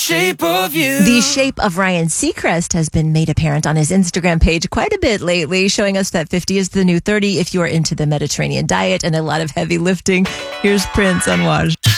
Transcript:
Shape of You. The shape of Ryan Seacrest has been made apparent on his Instagram page quite a bit lately, showing us that 50 is the new 30 if you are into the Mediterranean diet and a lot of heavy lifting. Here's Prince on Wash.